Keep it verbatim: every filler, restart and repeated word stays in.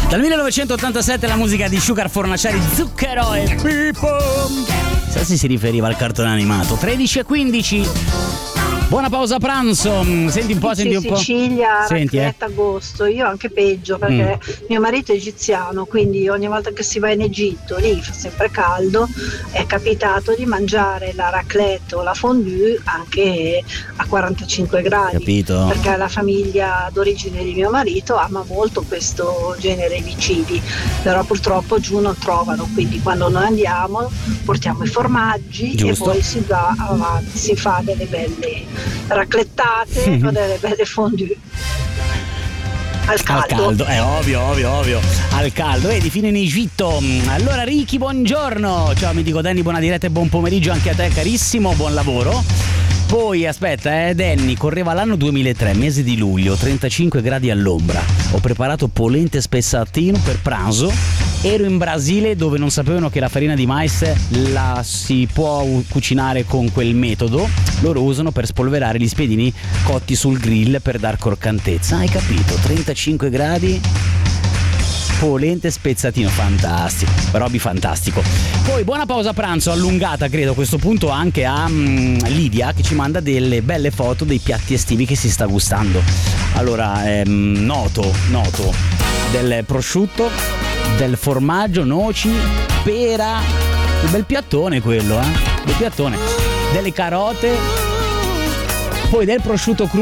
Dal millenovecentottantasette la musica di Sugar Fornaciari, Zucchero e Pippo. Chissà se si riferiva al cartone animato. tredici e quindici. Buona pausa pranzo. Senti un po', senti un po'. Sicilia, Senti, eh. agosto, io anche peggio perché mm. mio marito è egiziano, quindi ogni volta che si va in Egitto, lì fa sempre caldo, è capitato di mangiare la raclette o la fondue anche a quarantacinque gradi. Capito? Perché la famiglia d'origine di mio marito ama molto questo genere di cibi, però purtroppo giù non trovano, quindi quando noi andiamo portiamo i formaggi. Giusto. E poi si va avanti, si fa delle belle raclettate mm-hmm. o delle belle fondue al caldo. Al caldo, è ovvio, ovvio, ovvio. Al caldo, vedi, fino in Egitto. Allora Ricky, buongiorno. Ciao, mi dico Danny, buona diretta e buon pomeriggio anche a te carissimo, buon lavoro. Poi aspetta, eh, Danny, correva l'anno duemilatré, mese di luglio, trentacinque gradi all'ombra. Ho preparato polente spezzatino per pranzo. Ero in Brasile dove non sapevano che la farina di mais la si può cucinare con quel metodo. Loro usano per spolverare gli spiedini cotti sul grill per dar croccantezza. Hai capito? trentacinque gradi. Polente spezzatino, fantastico, Roby fantastico. Poi buona pausa pranzo allungata, credo a questo punto anche a um, Lidia, che ci manda delle belle foto dei piatti estivi che si sta gustando. Allora, ehm, noto, noto del prosciutto, del formaggio, noci, pera, un bel piattone quello, eh? Bel piattone, delle carote, poi del prosciutto crudo.